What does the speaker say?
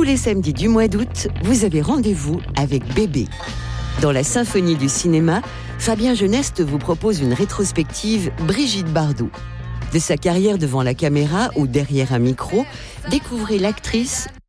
Tous les samedis du mois d'août, vous avez rendez-vous avec Bébé. Dans la symphonie du cinéma, Fabien Geneste vous propose une rétrospective Brigitte Bardot. De sa carrière devant la caméra ou derrière un micro, découvrez l'actrice